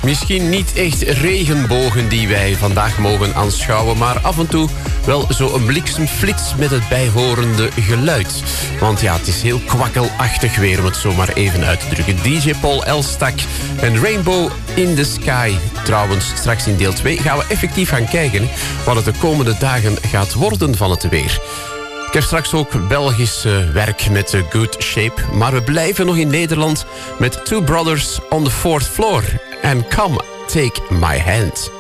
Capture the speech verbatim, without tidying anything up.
Misschien niet echt regenbogen die wij vandaag mogen aanschouwen, maar af en toe wel zo'n bliksemflits met het bijhorende geluid. Want ja, het is heel kwakkelachtig weer, om het zo maar even uit te drukken. D J Paul Elstak en Rainbow in the Sky. Trouwens, straks in deel twee gaan we effectief gaan kijken wat het de komende dagen gaat worden van het weer. Ik heb straks ook Belgisch uh, werk met uh, Good Shape. Maar we blijven nog in Nederland met Two Brothers on the Fourth Floor. And Come, Take My Hand.